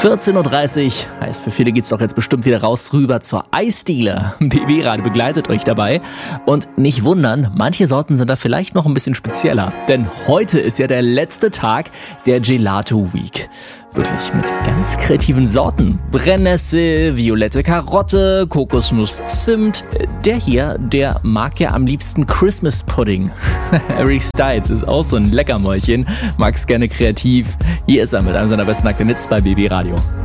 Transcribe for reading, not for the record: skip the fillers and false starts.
14.30 Uhr, heißt für viele geht's doch jetzt bestimmt wieder raus rüber zur Eisdiele. BB Radio begleitet euch dabei. Und nicht wundern, manche Sorten sind da vielleicht noch ein bisschen spezieller. Denn heute ist ja der letzte Tag der Gelato Week. Wirklich mit ganz kreativen Sorten. Brennnessel, violette Karotte, Kokosnuss, Zimt. Der hier, der mag ja am liebsten Christmas Pudding. Harry Styles ist auch so ein Leckermäulchen, mag's gerne kreativ. Hier ist er mit einem seiner besten Akte Hits bei BB Radio.